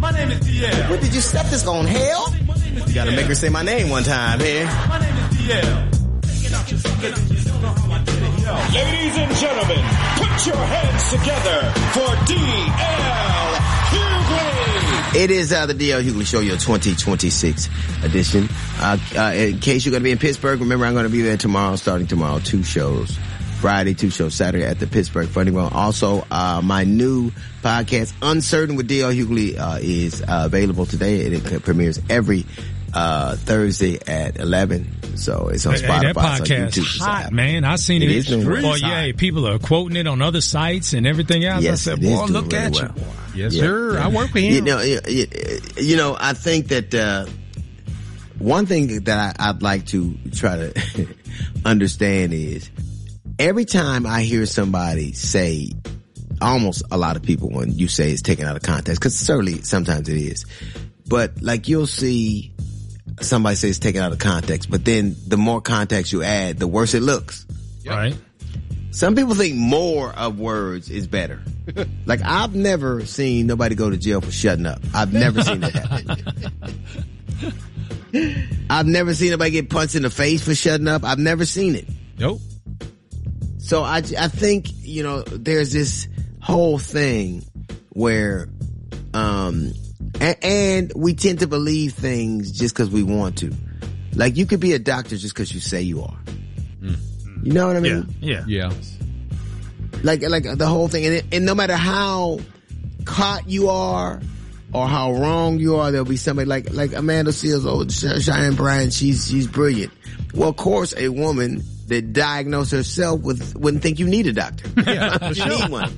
My name is DL. What did you set this on, hell? You gotta make her say my name one time here. My name is DL. Ladies and gentlemen, put your hands together for D.L. Hughley. It is the D.L. Hughley Show, your 2026 edition. In case you're going to be in Pittsburgh, remember I'm going to be there tomorrow, starting tomorrow, 2 shows. Friday, 2 shows, Saturday at the Pittsburgh Funny Bone. Also, my new podcast, Uncertain with D.L. Hughley, is available today. It premieres every Thursday at 11. So it's on Spotify. That podcast YouTube, hot, man. I seen it. People are quoting it on other sites and everything else. Yes, I said, boy, look at you. Yes, sir. I work with him. You know, I think that one thing that I'd like to try to understand is every time I hear somebody say, almost a lot of people when you say it's taken out of context, because certainly sometimes it is, but like you'll see somebody say it's taken out of context, but then the more context you add, the worse it looks. Right. Some people think more of words is better. Like, I've never seen nobody go to jail for shutting up. I've never seen that happen. I've never seen nobody get punched in the face for shutting up. I've never seen it. Nope. So I think, you know, there's this whole thing where, and we tend to believe things just because we want to. Like, you could be a doctor just because you say you are. You know what I mean? Yeah. Like the whole thing. And no matter how caught you are or how wrong you are, there'll be somebody like Amanda Seals, Cheyenne Bryant, she's brilliant. Well, of course, a woman that diagnosed herself wouldn't think you need a doctor. Yeah, you need one.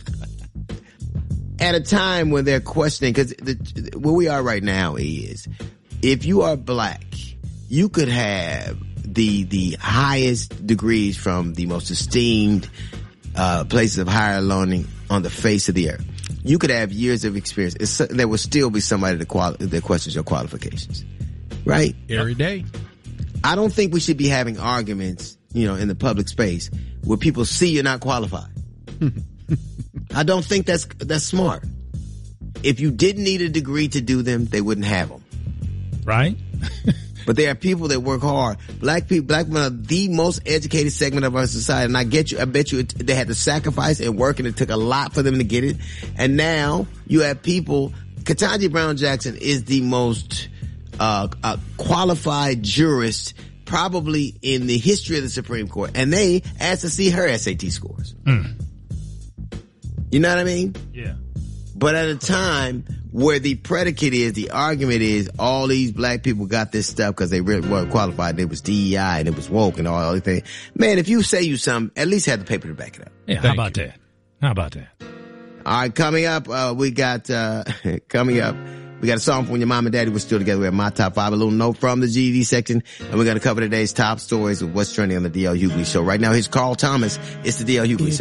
At a time when they're questioning, because where we are right now is, if you are black, you could have the highest degrees from the most esteemed places of higher learning on the face of the earth. You could have years of experience. There will still be somebody that questions your qualifications, right? Every day. I don't think we should be having arguments, you know, in the public space where people see you're not qualified. I don't think that's smart. If you didn't need a degree to do them, they wouldn't have them. Right? But there are people that work hard. Black people are the most educated segment of our society. And I bet you they had to sacrifice and work, and it took a lot for them to get it. And now you have people, Ketanji Brown Jackson is the most qualified jurist probably in the history of the Supreme Court. And they asked to see her SAT scores. You know what I mean? Yeah. But at a time where the predicate is, the argument is, all these black people got this stuff because they really weren't qualified, and it was DEI and it was woke and all that thing. Man, if you say you something, at least have the paper to back it up. Yeah, how about that? All right, coming up, we got a song from when your mom and daddy were still together. We have my top 5, a little note from the GD section, and we're going to cover today's top stories of what's trending on the D.L. Hughley Show. Right now, here's Carl Thomas. It's the D.L. Hughley Show.